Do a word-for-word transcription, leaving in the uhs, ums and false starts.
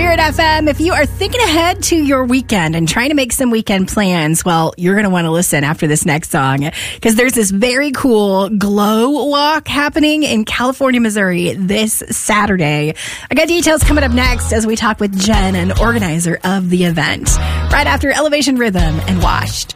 Spirit F M. If you are thinking ahead to your weekend and trying to make some weekend plans, well, you're going to want to listen after this next song because there's this very cool glow walk happening in California, Missouri this Saturday. I got details coming up next as we talk with Jen, an organizer of the event, right after Elevation Rhythm and Washed.